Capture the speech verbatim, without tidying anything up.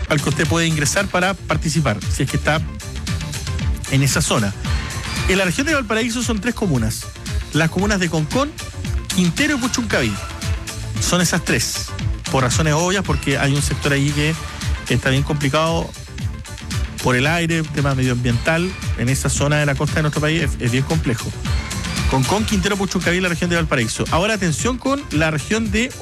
al que usted puede ingresar para participar, si es que está en esa zona. En la región de Valparaíso son tres comunas. Las comunas de Concón, Quintero y Puchuncaví. Son esas tres. Por razones obvias, porque hay un sector ahí que está bien complicado por el aire, tema medioambiental. En esa zona de la costa de nuestro país es, es bien complejo. Concón, Quintero, Puchuncaví y la región de Valparaíso. Ahora atención con la región de